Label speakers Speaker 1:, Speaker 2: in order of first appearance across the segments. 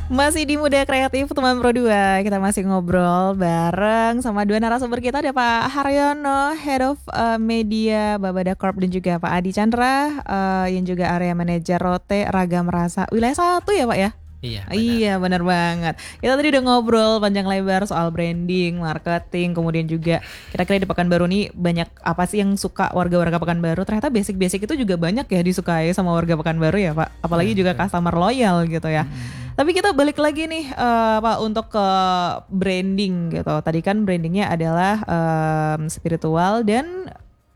Speaker 1: Masih di Muda Kreatif teman Pro 2. Kita masih ngobrol bareng sama dua narasumber kita. Ada Pak Haryono, Head of Media Babada Corp, dan juga Pak Adi Chandra yang juga Area Manager Rote Ragam Rasa Wilayah 1 ya Pak ya?
Speaker 2: Iya, benar.
Speaker 1: Iya, benar banget. Kita tadi udah ngobrol panjang lebar soal branding, marketing, kemudian juga kira-kira di Pekanbaru nih banyak apa sih yang suka warga-warga Pekanbaru. Ternyata basic-basic itu juga banyak ya disukai sama warga Pekanbaru ya Pak. Apalagi juga customer loyal gitu ya. Tapi kita balik lagi nih Pak untuk ke branding gitu. Tadi kan brandingnya adalah spiritual dan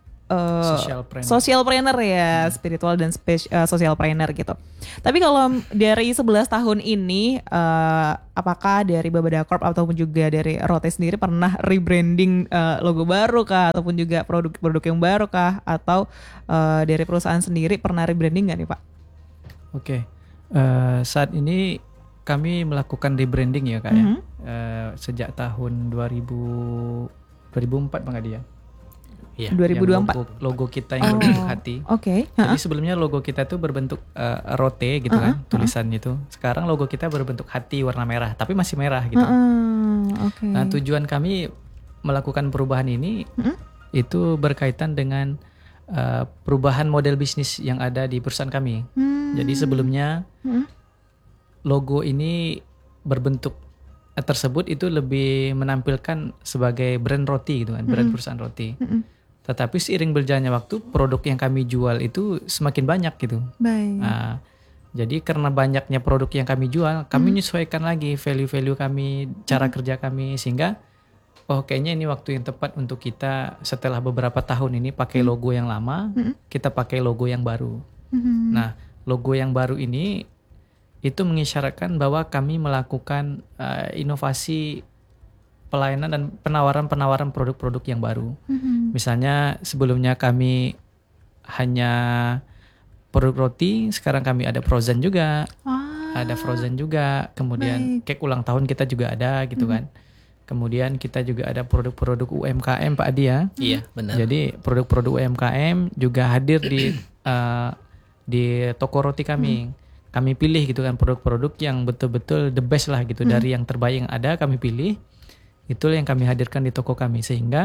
Speaker 1: social planner ya, spiritual dan social planner gitu. Tapi kalau dari 11 tahun ini, apakah dari Babada Corp ataupun juga dari Rote sendiri pernah rebranding logo baru kah, ataupun juga produk-produk yang baru kah, atau dari perusahaan sendiri pernah rebranding nggak nih Pak?
Speaker 2: Oke, saat ini kami melakukan rebranding ya Kak ya, sejak tahun 2004 Bang Adi ya.
Speaker 1: Iya, 2024.
Speaker 2: Logo kita yang berbentuk hati.
Speaker 1: Oke.
Speaker 2: Jadi sebelumnya logo kita tuh berbentuk rote gitu kan, tulisan itu. Sekarang logo kita berbentuk hati warna merah, tapi masih merah gitu. Nah, tujuan kami melakukan perubahan ini itu berkaitan dengan perubahan model bisnis yang ada di perusahaan kami. Jadi sebelumnya logo ini berbentuk tersebut itu lebih menampilkan sebagai brand roti gitu kan, brand perusahaan roti. Tetapi seiring berjalannya waktu, produk yang kami jual itu semakin banyak gitu.
Speaker 1: Baik.
Speaker 2: Nah, jadi karena banyaknya produk yang kami jual, kami menyesuaikan lagi value-value kami, cara kerja kami, sehingga kayaknya ini waktu yang tepat untuk kita setelah beberapa tahun ini pakai logo yang lama, kita pakai logo yang baru. Nah, logo yang baru ini itu mengisyaratkan bahwa kami melakukan inovasi pelayanan dan penawaran produk-produk yang baru. Misalnya sebelumnya kami hanya produk roti, sekarang kami ada frozen juga. Ada frozen juga, kemudian cake ulang tahun kita juga ada gitu kan. Kemudian kita juga ada produk-produk UMKM Pak Adi ya.
Speaker 3: Iya, benar.
Speaker 2: Jadi produk-produk UMKM juga hadir di toko roti kami. Kami pilih gitu kan produk-produk yang betul-betul the best lah gitu, dari yang terbaik yang ada kami pilih. Itulah yang kami hadirkan di toko kami, sehingga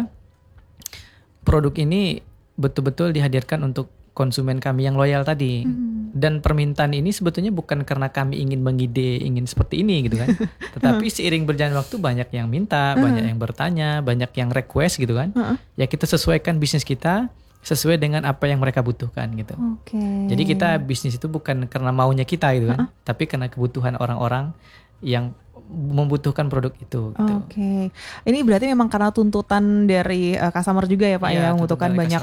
Speaker 2: produk ini betul-betul dihadirkan untuk konsumen kami yang loyal tadi. Dan permintaan ini sebetulnya bukan karena kami ingin ingin seperti ini gitu kan. Tetapi seiring berjalan waktu banyak yang minta, banyak yang bertanya, banyak yang request gitu kan. Ya kita sesuaikan bisnis kita sesuai dengan apa yang mereka butuhkan gitu. Jadi kita bisnis itu bukan karena maunya kita gitu kan, tapi karena kebutuhan orang-orang yang membutuhkan produk itu gitu.
Speaker 1: Ini berarti memang karena tuntutan dari customer juga ya Pak ya, membutuhkan banyak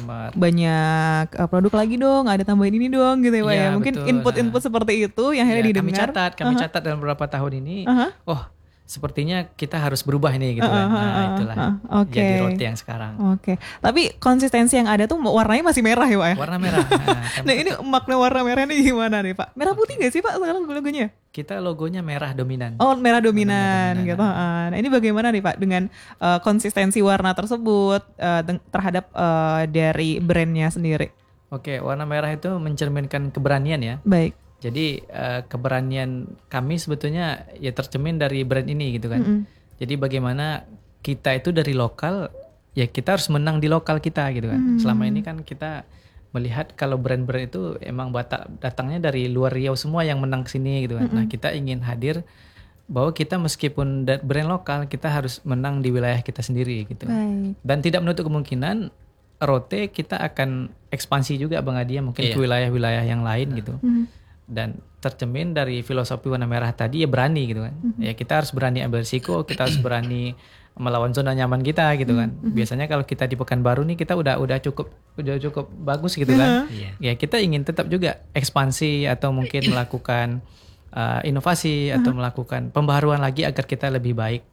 Speaker 1: produk lagi dong, ada tambahin ini dong gitu ya Pak ya. Mungkin
Speaker 2: betul.
Speaker 1: input seperti itu yang akhirnya didengar.
Speaker 2: Kami catat dalam beberapa tahun ini. Sepertinya kita harus berubah ini gitu kan. Nah, itulah jadi roti yang sekarang.
Speaker 1: Tapi konsistensi yang ada tuh warnanya masih merah ya Pak ya?
Speaker 2: Warna merah.
Speaker 1: Nah ini makna warna merah ini gimana nih Pak? Merah putih gak sih Pak sekarang logonya?
Speaker 2: Kita logonya merah dominan.
Speaker 1: Merah dominan gitu. Nah ini bagaimana nih Pak dengan konsistensi warna tersebut terhadap dari brandnya sendiri?
Speaker 2: Warna merah itu mencerminkan keberanian ya.
Speaker 1: Baik.
Speaker 2: Jadi keberanian kami sebetulnya ya tercermin dari brand ini gitu kan. Jadi bagaimana kita itu dari lokal, ya kita harus menang di lokal kita gitu kan. Selama ini kan kita melihat kalau brand-brand itu emang datangnya dari luar Riau semua yang menang kesini gitu kan. Nah kita ingin hadir bahwa kita meskipun brand lokal, kita harus menang di wilayah kita sendiri gitu. Dan tidak menutup kemungkinan Rote kita akan ekspansi juga Bang Adi, mungkin ke wilayah-wilayah yang lain gitu. Dan tercermin dari filosofi warna merah tadi ya berani gitu kan. Ya kita harus berani ambil risiko, kita harus berani melawan zona nyaman kita gitu kan. Biasanya kalau kita di Pekanbaru nih kita udah cukup bagus gitu kan. Ya kita ingin tetap juga ekspansi atau mungkin melakukan inovasi atau melakukan pembaharuan lagi agar kita lebih baik.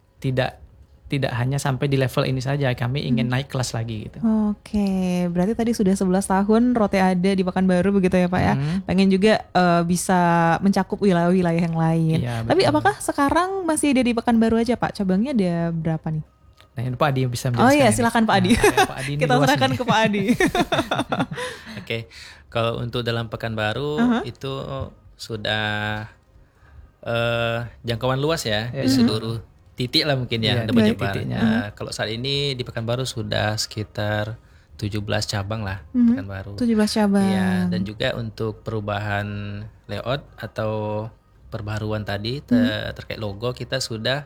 Speaker 2: Tidak hanya sampai di level ini saja, kami ingin naik kelas lagi gitu.
Speaker 1: Berarti tadi sudah 11 tahun Rote ada di Pekanbaru begitu ya Pak ya. Pengen juga bisa mencakup wilayah-wilayah yang lain. Tapi apakah sekarang masih ada di Pekanbaru aja Pak? Cabangnya ada berapa nih?
Speaker 2: Nah, ini Pak Adi bisa menjelaskan.
Speaker 1: Silakan Pak Adi.
Speaker 2: Pak Adi
Speaker 1: Kita serahkan ke Pak Adi.
Speaker 3: Kalau untuk dalam Pekanbaru itu sudah
Speaker 2: jangkauan luas ya di seluruh titik lah mungkin ya, ada penyebar. Kalau saat ini di Pekanbaru sudah sekitar 17 cabang lah Pekanbaru.
Speaker 1: 17 cabang.
Speaker 2: Iya, dan juga untuk perubahan layout atau perbaharuan tadi terkait logo kita sudah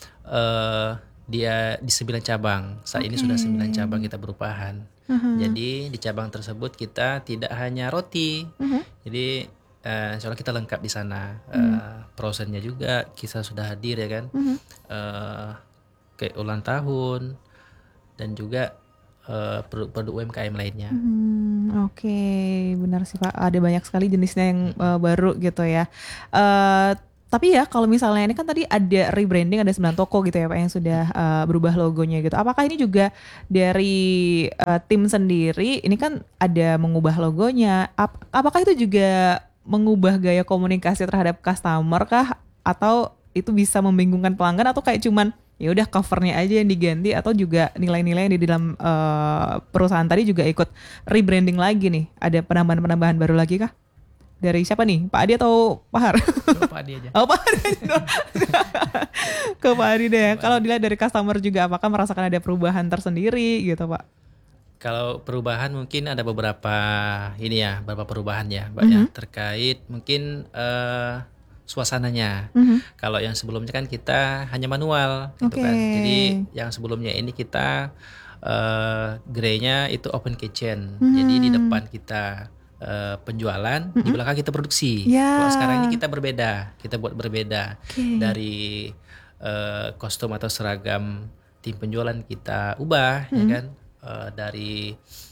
Speaker 2: dia di 9 cabang. Saat ini sudah 9 cabang kita perubahan. Jadi di cabang tersebut kita tidak hanya roti. Jadi soalnya kita lengkap di sana. Prosennya juga kita sudah hadir ya kan. Kayak ulang tahun dan juga produk UMKM lainnya.
Speaker 1: Oke, benar sih Pak. Ada banyak sekali jenisnya yang baru gitu ya. Tapi ya kalau misalnya ini kan tadi ada rebranding, ada 9 toko gitu ya Pak yang sudah berubah logonya gitu. Apakah ini juga dari tim sendiri ini kan ada mengubah logonya? Apakah itu juga mengubah gaya komunikasi terhadap customer kah? Atau itu bisa membingungkan pelanggan atau kayak cuman ya udah covernya aja yang diganti, atau juga nilai-nilai yang di dalam perusahaan tadi juga ikut rebranding lagi nih? Ada penambahan-penambahan baru lagi kah? Dari siapa nih? Pak Adi atau Pak Har?
Speaker 2: Pak Adi aja.
Speaker 1: Oh, Pak Adi aja. Ke Pak Adi deh. Kalau dilihat dari customer juga, apakah merasakan ada perubahan tersendiri gitu Pak?
Speaker 2: Kalau perubahan mungkin ada beberapa beberapa perubahan ya Mbak ya, terkait mungkin suasananya. Kalau yang sebelumnya kan kita hanya manual gitu kan. Jadi yang sebelumnya ini kita grey-nya itu open kitchen. Jadi di depan kita penjualan, di belakang kita produksi. Kalau sekarang ini kita berbeda, kita buat berbeda dari kostum atau seragam tim penjualan kita ubah, ya kan, dari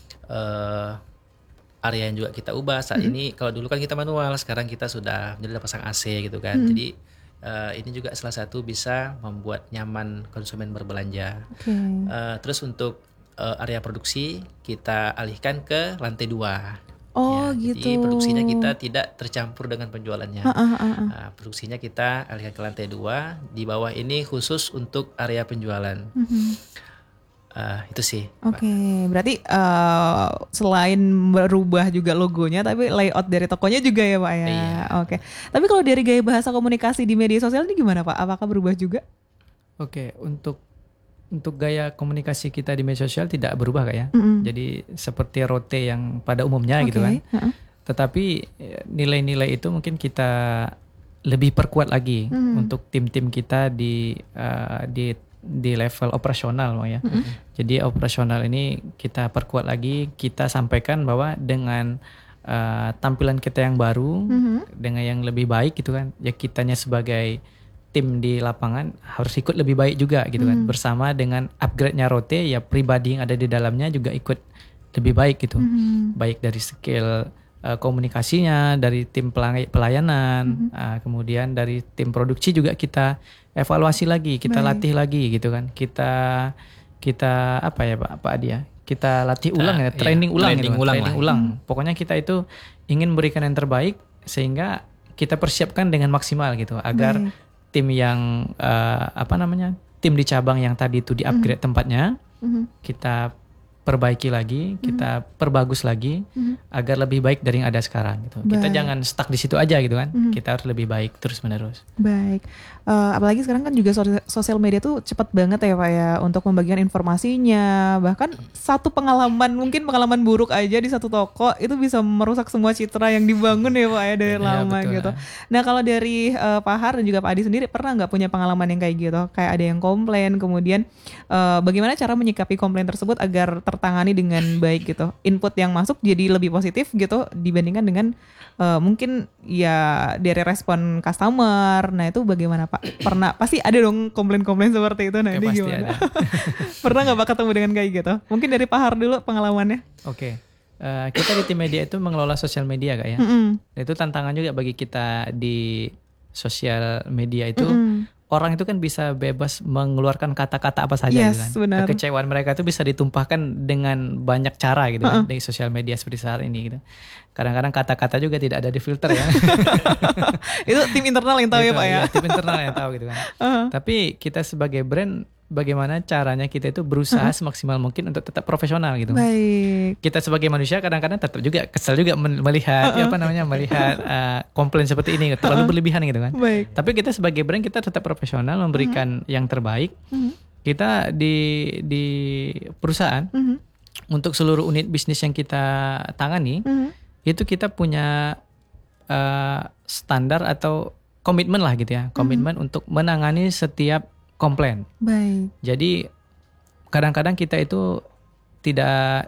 Speaker 2: area yang juga kita ubah. Saat ini kalau dulu kan kita manual, sekarang kita sudah menjadi pasang AC gitu kan. Jadi ini juga salah satu bisa membuat nyaman konsumen berbelanja. Terus untuk area produksi kita alihkan ke lantai 2.
Speaker 1: Gitu.
Speaker 2: Jadi produksinya kita tidak tercampur dengan penjualannya. Produksinya kita alihkan ke lantai 2. Di bawah ini khusus untuk area penjualan. Itu sih.
Speaker 1: Berarti selain berubah juga logonya, tapi layout dari tokonya juga ya Pak ya.
Speaker 2: Iya.
Speaker 1: Tapi kalau dari gaya bahasa komunikasi di media sosial ini gimana Pak? Apakah berubah juga?
Speaker 2: Untuk gaya komunikasi kita di media sosial tidak berubah Kak ya. Jadi seperti rote yang pada umumnya gitu kan. Tetapi nilai-nilai itu mungkin kita lebih perkuat lagi untuk tim-tim kita di level operasional ya. Jadi operasional ini kita perkuat lagi, kita sampaikan bahwa dengan tampilan kita yang baru, dengan yang lebih baik gitu kan. Ya kitanya sebagai tim di lapangan harus ikut lebih baik juga gitu kan. Bersama dengan upgrade-nya rote, ya pribadi yang ada di dalamnya juga ikut lebih baik gitu. Baik dari skill komunikasinya, dari tim pelayanan, kemudian dari tim produksi juga kita evaluasi lagi, kita latih lagi gitu kan. Kita apa ya Pak Adi ya? Kita latih ulang ya, training ulang. Pokoknya kita itu ingin memberikan yang terbaik sehingga kita persiapkan dengan maksimal gitu agar tim yang tim di cabang yang tadi itu di-upgrade tempatnya, kita perbaiki lagi, kita perbagus lagi agar lebih baik dari yang ada sekarang gitu. Kita jangan stuck di situ aja gitu kan. Kita harus lebih baik terus-menerus.
Speaker 1: Baik. Apalagi sekarang kan juga sosial media tuh cepat banget ya Pak ya untuk membagikan informasinya. Bahkan satu pengalaman buruk aja di satu toko itu bisa merusak semua citra yang dibangun ya Pak ya dari lama betul, gitu. Nah kalau dari Pak Har dan juga Pak Adi sendiri pernah nggak punya pengalaman yang kayak gitu? Kayak ada yang komplain, kemudian bagaimana cara menyikapi komplain tersebut agar tertangani dengan baik gitu? Input yang masuk jadi lebih positif gitu dibandingkan dengan mungkin ya dari respon customer. Nah itu bagaimana Pak? Pernah, pasti ada dong komplain-komplain seperti itu. Nah ini gimana? Pernah nggak Pak ketemu dengan kayak gitu? Mungkin dari Pak Har dulu pengalamannya.
Speaker 2: Kita di tim media itu mengelola sosial media Kak ya. Itu tantangan juga bagi kita di sosial media itu. Orang itu kan bisa bebas mengeluarkan kata-kata apa saja gitu kan.
Speaker 1: Benar.
Speaker 2: Kekecewaan mereka itu bisa ditumpahkan dengan banyak cara gitu kan di sosial media seperti saat ini gitu. Kadang-kadang kata-kata juga tidak ada di filter ya.
Speaker 1: Itu tim internal yang tahu ya Pak ya.
Speaker 2: Tim internal yang tahu gitu kan. Tapi kita sebagai brand bagaimana caranya kita itu berusaha semaksimal mungkin untuk tetap profesional gitu.
Speaker 1: Baik.
Speaker 2: Kita sebagai manusia kadang-kadang tetap juga kesal juga melihat melihat komplain seperti ini terlalu berlebihan gitu kan.
Speaker 1: Baik.
Speaker 2: Tapi kita sebagai brand kita tetap profesional memberikan yang terbaik. Kita di perusahaan untuk seluruh unit bisnis yang kita tangani itu kita punya standar atau komitmen lah gitu ya, komitmen untuk menangani setiap komplain.
Speaker 1: Baik.
Speaker 2: Jadi kadang-kadang kita itu tidak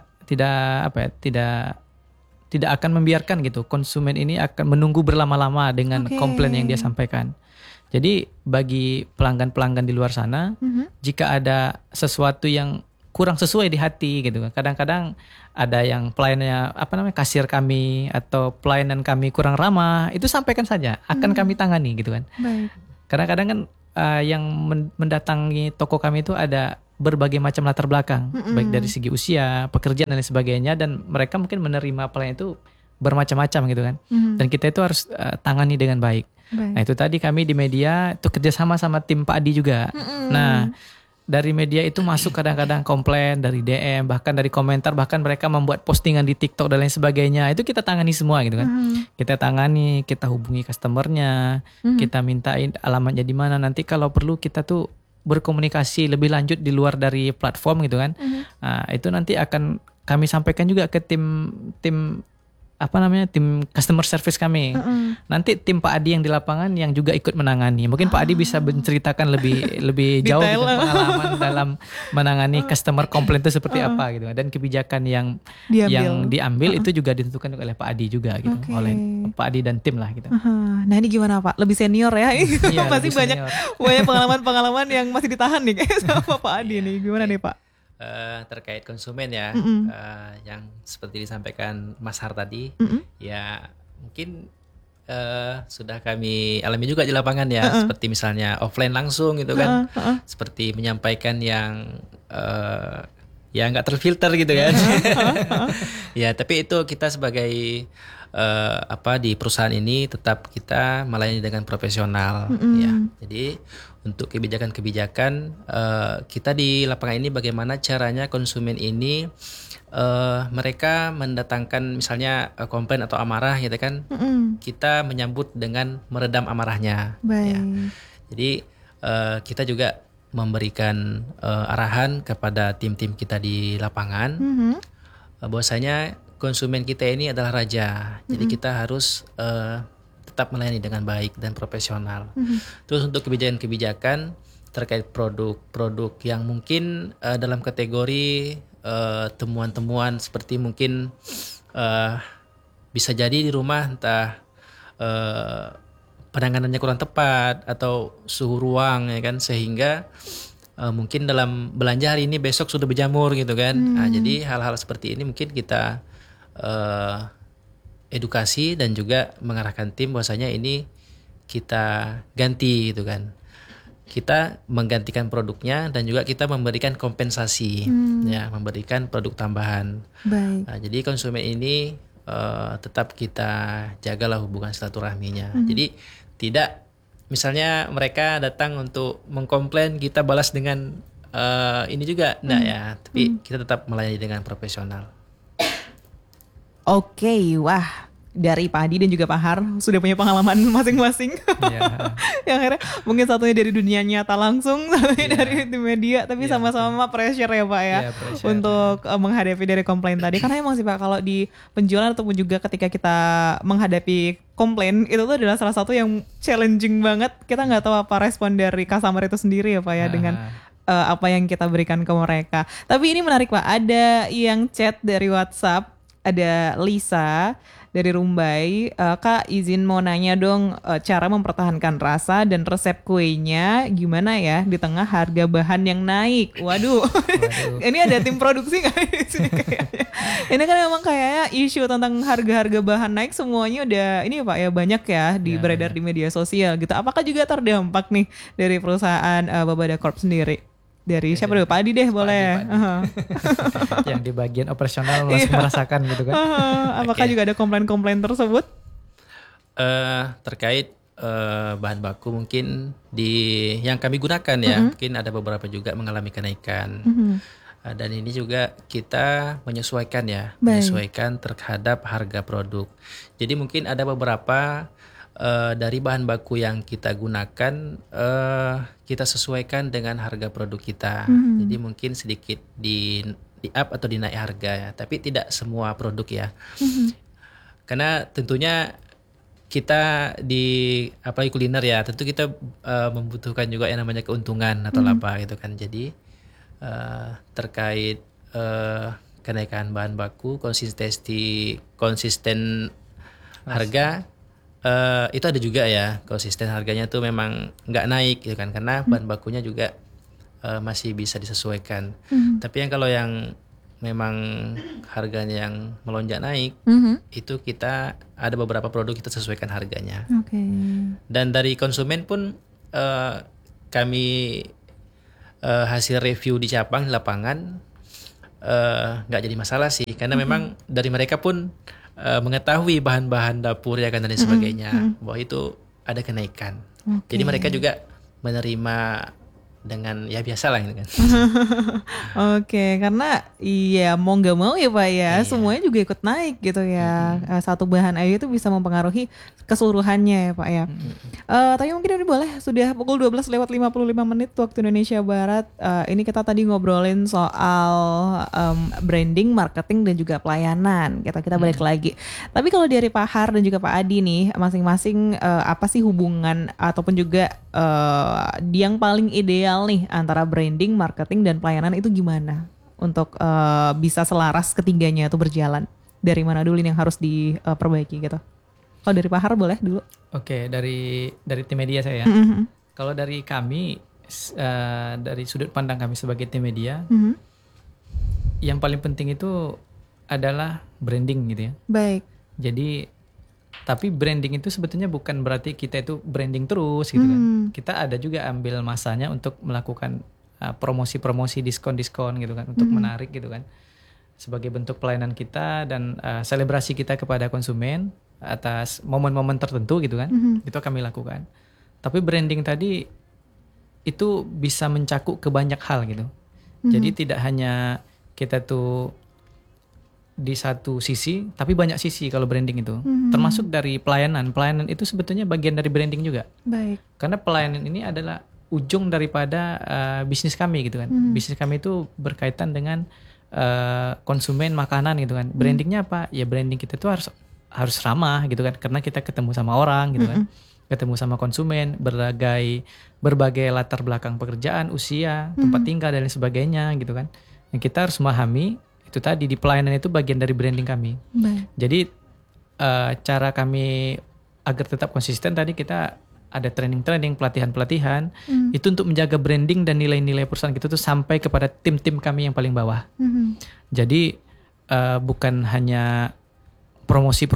Speaker 2: akan membiarkan gitu konsumen ini akan menunggu berlama-lama dengan komplain yang dia sampaikan. Jadi bagi pelanggan-pelanggan di luar sana, jika ada sesuatu yang kurang sesuai di hati gitu kan. Kadang-kadang ada yang pelayannya kasir kami atau pelayanan kami kurang ramah, itu sampaikan saja, akan kami tangani gitu kan.
Speaker 1: Baik.
Speaker 2: Kadang-kadang kan yang mendatangi toko kami itu ada berbagai macam latar belakang, baik dari segi usia, pekerjaan dan lain sebagainya, dan mereka mungkin menerima pelayanan itu bermacam-macam gitu kan. Dan kita itu harus tangani dengan baik. Nah itu tadi kami di media itu kerjasama sama tim Pak Adi juga. Nah dari media itu masuk kadang-kadang komplain dari DM, bahkan dari komentar, bahkan mereka membuat postingan di TikTok dan lain sebagainya. Itu kita tangani semua gitu kan. Kita tangani, kita hubungi customernya, kita mintain alamatnya di mana. Nanti kalau perlu kita tuh berkomunikasi lebih lanjut di luar dari platform gitu kan. Nah, itu nanti akan kami sampaikan juga ke tim customer service kami. Nanti tim Pak Adi yang di lapangan yang juga ikut menangani. Mungkin Pak Adi bisa menceritakan lebih jauh gitu, pengalaman dalam menangani customer komplain itu seperti apa gitu. Dan kebijakan yang diambil itu juga ditentukan oleh Pak Adi juga gitu, oleh Pak Adi dan tim lah gitu.
Speaker 1: Nah ini gimana Pak? Lebih senior ya?
Speaker 2: Iya,
Speaker 1: pasti banyak pengalaman-pengalaman yang masih ditahan nih kayak sama Pak Adi nih. Gimana nih Pak?
Speaker 3: Terkait konsumen ya, yang seperti disampaikan Mas Har tadi, ya mungkin sudah kami alami juga di lapangan ya, seperti misalnya offline langsung gitu kan, seperti menyampaikan yang ya nggak terfilter gitu kan. Ya tapi itu kita sebagai di perusahaan ini tetap kita melayani dengan profesional ya. Jadi untuk kebijakan-kebijakan kita di lapangan ini bagaimana caranya konsumen ini mereka mendatangkan misalnya komplain atau amarah gitu kan, kita menyambut dengan meredam amarahnya. Ya. Jadi kita juga memberikan arahan kepada tim-tim kita di lapangan bahwasanya konsumen kita ini adalah raja. Jadi kita harus tetap melayani dengan baik dan profesional. Terus untuk kebijakan-kebijakan terkait produk-produk yang mungkin dalam kategori temuan-temuan seperti mungkin bisa jadi di rumah entah penanganannya kurang tepat atau suhu ruang ya kan, sehingga mungkin dalam belanja hari ini besok sudah berjamur gitu kan. Nah, jadi hal-hal seperti ini mungkin kita edukasi dan juga mengarahkan tim bahwasanya ini kita ganti gitu kan. Kita menggantikan produknya dan juga kita memberikan kompensasi, ya, memberikan produk tambahan. Nah, jadi konsumen ini tetap kita jagalah hubungan silaturahminya. Jadi tidak misalnya mereka datang untuk mengkomplain kita balas dengan ini juga, enggak ya. Tapi kita tetap melayani dengan profesional.
Speaker 1: Oke, wah dari Pak Adi dan juga Pak Har sudah punya pengalaman masing-masing. Yang akhirnya mungkin satunya dari dunia nyata langsung, satunya dari media, tapi sama-sama pressure ya Pak ya, untuk menghadapi dari komplain tadi. Karena emang sih Pak, kalau di penjualan ataupun juga ketika kita menghadapi komplain itu tuh adalah salah satu yang challenging banget. Kita nggak tahu apa respon dari customer itu sendiri ya Pak ya, dengan apa yang kita berikan ke mereka. Tapi ini menarik Pak, ada yang chat dari WhatsApp. Ada Lisa dari Rumbai, Kak izin mau nanya dong, cara mempertahankan rasa dan resep kuenya gimana ya di tengah harga bahan yang naik. Waduh. Ini ada tim produksi nggak di sini kayaknya? Ini kan memang kayaknya isu tentang harga-harga bahan naik semuanya udah ini Pak ya, banyak ya beredar di media sosial gitu. Apakah juga terdampak nih dari perusahaan Babada Corp sendiri? Dari siapa dulu? Pak Adi deh boleh.
Speaker 2: Yang di bagian operasional langsung merasakan gitu kan.
Speaker 1: Apakah juga ada komplain-komplain tersebut?
Speaker 3: Terkait bahan baku mungkin yang kami gunakan ya, mungkin ada beberapa juga mengalami kenaikan. Dan ini juga kita menyesuaikan ya, menyesuaikan terhadap harga produk. Jadi mungkin ada beberapa dari bahan baku yang kita gunakan kita sesuaikan dengan harga produk kita. Jadi mungkin sedikit di up atau dinaik harga ya, tapi tidak semua produk ya. Karena tentunya kita apalagi kuliner ya, tentu kita membutuhkan juga yang namanya keuntungan atau laba gitu kan. Jadi terkait kenaikan bahan baku, konsisten harga itu ada juga ya, konsisten harganya tuh memang nggak naik gitu kan, karena bahan bakunya juga masih bisa disesuaikan. Tapi kalau yang memang harganya yang melonjak naik, itu kita ada beberapa produk kita sesuaikan harganya. Dan dari konsumen pun kami hasil review di cabang, di lapangan nggak jadi masalah sih, karena memang dari mereka pun mengetahui bahan-bahan dapur ya kan dan sebagainya, bahwa itu ada kenaikan. Jadi mereka juga menerima dengan ya biasa lah gitu kan.
Speaker 1: Karena iya mau nggak mau ya Pak ya, semuanya juga ikut naik gitu ya. Satu bahan aja itu bisa mempengaruhi keseluruhannya ya Pak ya. Tapi mungkin ini boleh, sudah pukul 12:55 waktu Indonesia Barat. Ini kita tadi ngobrolin soal branding, marketing dan juga pelayanan. Kita balik lagi. Tapi kalau dari Pak Har dan juga Pak Adi nih, masing-masing apa sih hubungan ataupun juga yang paling ideal nih antara branding, marketing dan pelayanan itu gimana untuk bisa selaras ketiganya itu berjalan? Dari mana dulu yang harus diperbaiki gitu? Kalau dari Pak Har boleh dulu.
Speaker 2: Oke, dari tim media saya. Kalau dari kami, dari sudut pandang kami sebagai tim media, yang paling penting itu adalah branding gitu ya.
Speaker 1: Baik.
Speaker 2: Jadi tapi branding itu sebetulnya bukan berarti kita itu branding terus gitu kan. Kita ada juga ambil masanya untuk melakukan promosi-promosi, diskon-diskon gitu kan, untuk menarik gitu kan. Sebagai bentuk pelayanan kita dan selebrasi kita kepada konsumen atas momen-momen tertentu gitu kan. Itu kami lakukan. Tapi branding tadi itu bisa mencakup ke banyak hal gitu. Jadi tidak hanya kita tuh di satu sisi, tapi banyak sisi kalau branding itu. Termasuk dari pelayanan. Pelayanan itu sebetulnya bagian dari branding juga.
Speaker 1: Baik.
Speaker 2: Karena pelayanan ini adalah ujung daripada bisnis kami gitu kan. Bisnis kami itu berkaitan dengan konsumen makanan gitu kan. Brandingnya apa? Ya branding kita itu harus ramah gitu kan. Karena kita ketemu sama orang gitu kan. Ketemu sama konsumen, berbagai latar belakang pekerjaan, usia, tempat tinggal dan lain sebagainya gitu kan. Dan kita harus memahami itu tadi, di pelayanan itu bagian dari branding kami. Jadi cara kami agar tetap konsisten tadi, kita ada training-training, pelatihan-pelatihan itu untuk menjaga branding dan nilai-nilai perusahaan kita tuh sampai kepada tim-tim kami yang paling bawah. Jadi bukan hanya promosi,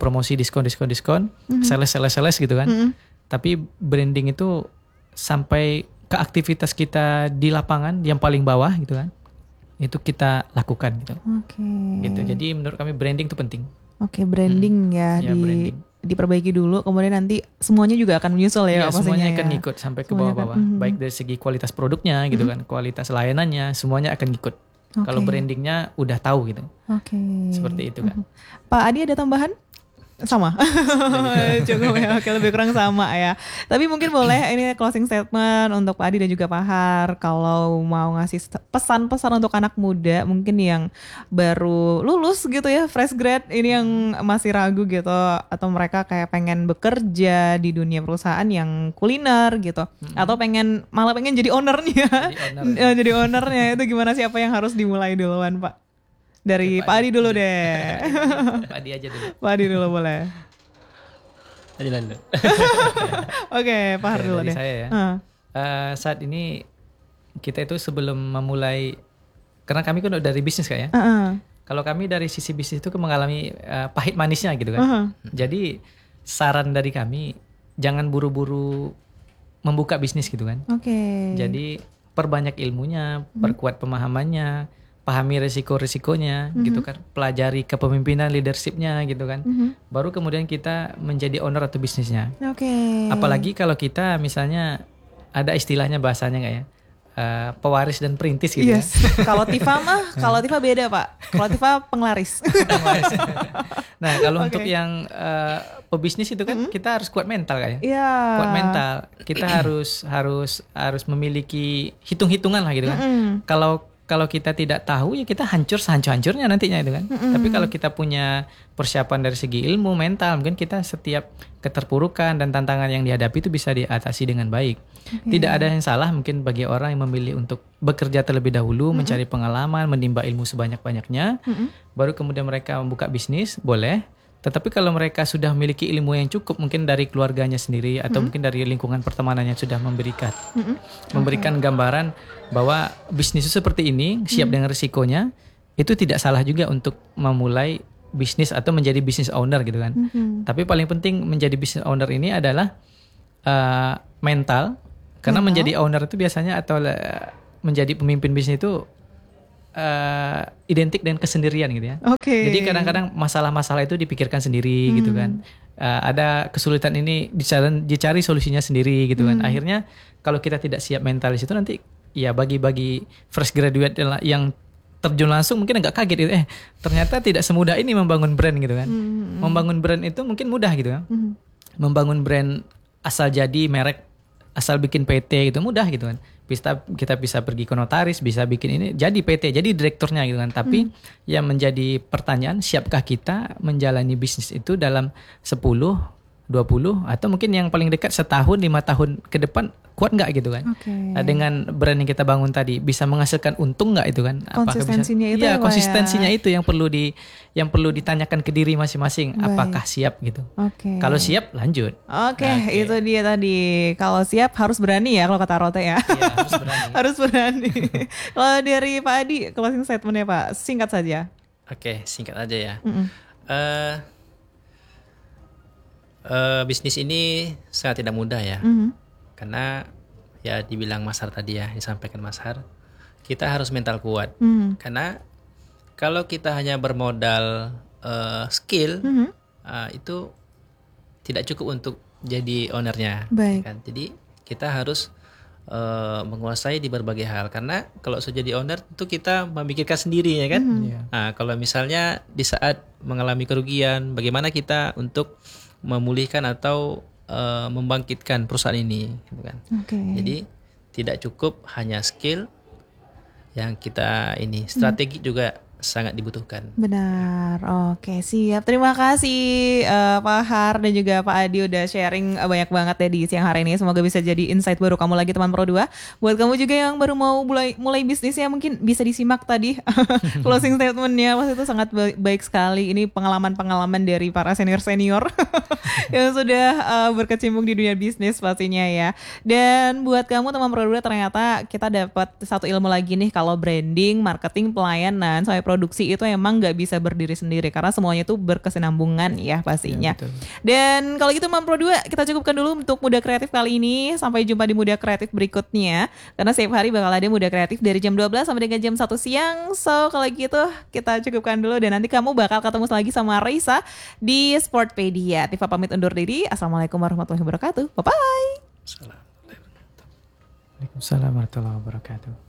Speaker 2: diskon, sales gitu kan. Tapi branding itu sampai ke aktivitas kita di lapangan yang paling bawah gitu kan. Itu kita lakukan gitu. Gitu. Jadi menurut kami branding itu penting.
Speaker 1: Branding branding. Diperbaiki dulu, kemudian nanti semuanya juga akan menyusul ya.
Speaker 2: Semuanya akan ngikut sampai ke bawah-bawah. Baik dari segi kualitas produknya gitu kan, kualitas layanannya, semuanya akan ngikut. Kalau brandingnya udah tahu gitu. Seperti itu kan.
Speaker 1: Pak Adi ada tambahan? Sama. Cukup ya, lebih kurang sama ya. Tapi mungkin boleh ini closing statement untuk Pak Adi dan juga Pak Har, kalau mau ngasih pesan-pesan untuk anak muda mungkin yang baru lulus gitu ya, fresh grad ini, yang masih ragu gitu, atau mereka kayak pengen bekerja di dunia perusahaan yang kuliner gitu, atau malah pengen jadi ownernya. Jadi ownernya itu gimana, siapa yang harus dimulai duluan Pak? Dari Pak Adi dulu deh.
Speaker 2: Pak Adi aja dulu.
Speaker 1: Pak Adi dulu boleh.
Speaker 3: Adi dulu.
Speaker 1: Oke, Pak Har dulu deh.
Speaker 2: Saya ya. Saat ini kita itu sebelum memulai, karena kami kan dari bisnis Kak ya. Kalau kami dari sisi bisnis itu mengalami pahit manisnya gitu kan. Jadi saran dari kami, jangan buru-buru membuka bisnis gitu kan. Jadi perbanyak ilmunya, perkuat pemahamannya, pahami resiko-resikonya gitu kan, pelajari kepemimpinan leadershipnya gitu kan, baru kemudian kita menjadi owner atau bisnisnya. Apalagi kalau kita misalnya ada istilahnya bahasanya nggak ya, pewaris dan perintis gitu.
Speaker 1: Kalau Tifa kalau Tifa beda Pak, kalau Tifa penglaris.
Speaker 2: Nah kalau untuk yang pebisnis itu kan kita harus kuat mental kayak, kuat mental. Kita harus memiliki hitung-hitungan lah gitu kan. Kalau kita tidak tahu ya kita hancur sehancur-hancurnya nantinya itu kan. Tapi kalau kita punya persiapan dari segi ilmu, mental, mungkin kita setiap keterpurukan dan tantangan yang dihadapi itu bisa diatasi dengan baik. Tidak ada yang salah mungkin bagi orang yang memilih untuk bekerja terlebih dahulu, mencari pengalaman, menimba ilmu sebanyak-banyaknya, baru kemudian mereka membuka bisnis, boleh. Tetapi kalau mereka sudah memiliki ilmu yang cukup, mungkin dari keluarganya sendiri atau mungkin dari lingkungan pertemanan yang sudah memberikan gambaran bahwa bisnis itu seperti ini, siap dengan risikonya, itu tidak salah juga untuk memulai bisnis atau menjadi business owner gitu kan. Tapi paling penting menjadi business owner ini adalah mental, karena menjadi owner itu biasanya atau menjadi pemimpin bisnis itu identik dengan kesendirian gitu ya. Jadi kadang-kadang masalah-masalah itu dipikirkan sendiri gitu kan. Ada kesulitan ini dicari solusinya sendiri gitu kan. Akhirnya kalau kita tidak siap mental di situ nanti ya bagi fresh graduate yang terjun langsung mungkin agak kaget gitu. Ternyata tidak semudah ini membangun brand gitu kan. Membangun brand itu mungkin mudah gitu kan. Membangun brand asal jadi merek, asal bikin PT gitu mudah gitu kan. Kita bisa pergi ke notaris, bisa bikin ini jadi PT, jadi direkturnya gitu kan. Tapi yang menjadi pertanyaan, siapkah kita menjalani bisnis itu dalam 10, 20 atau mungkin yang paling dekat setahun, 5 tahun ke depan, kuat nggak gitu kan? Nah, dengan brand yang kita bangun tadi bisa menghasilkan untung nggak itu kan?
Speaker 1: Konsistensinya itu
Speaker 2: ya konsistensinya itu yang perlu ditanyakan ke diri masing-masing. Apakah siap gitu? Kalau siap lanjut.
Speaker 1: Itu dia tadi. Kalau siap harus berani ya kalau kata Rote ya.
Speaker 2: Iya, harus berani.
Speaker 1: Harus berani. Kalau dari Pak Adi closing statementnya Pak, singkat saja.
Speaker 3: Singkat aja ya. Bisnis ini sangat tidak mudah ya. Karena ya dibilang Mas Har tadi ya, disampaikan Mas Har, kita harus mental kuat. Karena kalau kita hanya bermodal skill, itu tidak cukup untuk jadi ownernya. Kan? Jadi kita harus menguasai di berbagai hal. Karena kalau sudah jadi owner itu kita memikirkan sendiri ya kan. Nah, kalau misalnya di saat mengalami kerugian, bagaimana kita untuk memulihkan atau membangkitkan perusahaan ini gitu kan. Jadi tidak cukup hanya skill yang kita ini, strategi juga sangat dibutuhkan.
Speaker 1: Benar. Siap. Terima kasih Pak Har dan juga Pak Adi udah sharing banyak banget ya di siang hari ini. Semoga bisa jadi insight baru kamu lagi teman Pro 2. Buat kamu juga yang baru mau mulai bisnisnya mungkin bisa disimak tadi closing statementnya. Pas itu sangat baik sekali. Ini pengalaman-pengalaman dari para senior-senior yang sudah berkecimpung di dunia bisnis pastinya ya. Dan buat kamu teman Pro 2 ternyata kita dapat satu ilmu lagi nih kalau branding, marketing, pelayanan sampai produksi itu emang nggak bisa berdiri sendiri karena semuanya itu berkesinambungan ya pastinya. Dan kalau gitu Mam Pro 2 kita cukupkan dulu untuk Muda Kreatif kali ini. Sampai jumpa di Muda Kreatif berikutnya karena setiap hari bakal ada Muda Kreatif dari jam 12 sampai dengan jam 1 siang. So kalau gitu kita cukupkan dulu dan nanti kamu bakal ketemu lagi sama Raisa di Sportpedia. Tifa pamit undur diri. Assalamualaikum warahmatullahi wabarakatuh. Bye bye.
Speaker 2: Waalaikumsalam warahmatullahi wabarakatuh.